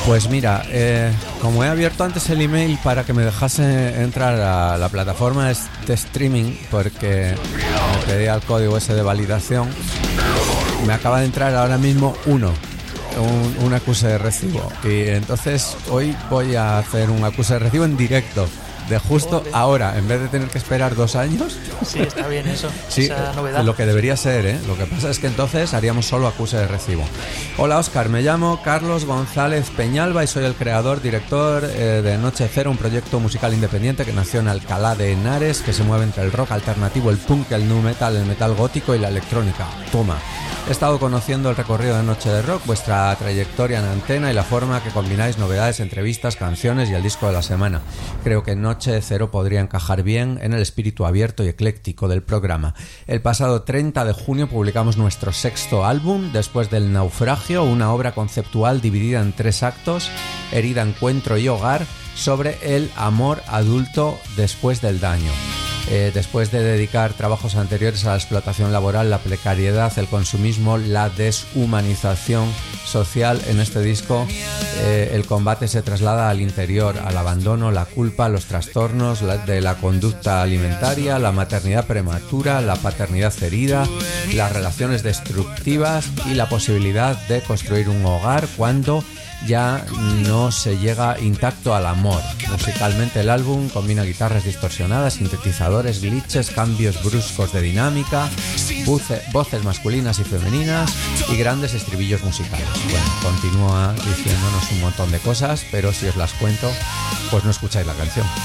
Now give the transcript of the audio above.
Pues mira, como he abierto antes el email para que me dejase entrar a la plataforma de streaming, porque me pedía el código ese de validación, me acaba de entrar ahora mismo un acuse de recibo. Y entonces hoy voy a hacer un acuse de recibo en directo. De justo ahora, en vez de tener que esperar 2 años. Sí, está bien eso, sí, esa novedad. Lo que debería ser, ¿eh? Lo que pasa es que entonces haríamos solo acuse de recibo. Hola Óscar, me llamo Carlos González Peñalba y soy el creador, director de Noche Cero, un proyecto musical independiente que nació en Alcalá de Henares, que se mueve entre el rock alternativo, el punk, el nu metal, el metal gótico y la electrónica. Toma. He estado conociendo el recorrido de Noche de Rock, vuestra trayectoria en antena y la forma que combináis novedades, entrevistas, canciones y el disco de la semana. Creo que Noche Cero podría encajar bien en el espíritu abierto y ecléctico del programa. El pasado 30 de junio publicamos nuestro 6º álbum, Después del naufragio, una obra conceptual dividida en 3 actos, Herida, Encuentro y Hogar, sobre el amor adulto después del daño. Después de dedicar trabajos anteriores a la explotación laboral, la precariedad, el consumismo, la deshumanización social, en este disco el combate se traslada al interior, al abandono, la culpa, los trastornos de la conducta alimentaria, la maternidad prematura, la paternidad herida, las relaciones destructivas y la posibilidad de construir un hogar cuando ya no se llega intacto al amor. Musicalmente el álbum combina guitarras distorsionadas, sintetizadores, glitches, cambios bruscos de dinámica, voces masculinas y femeninas y grandes estribillos musicales. Bueno, continúa diciéndonos un montón de cosas, pero si os las cuento, pues no escucháis la canción.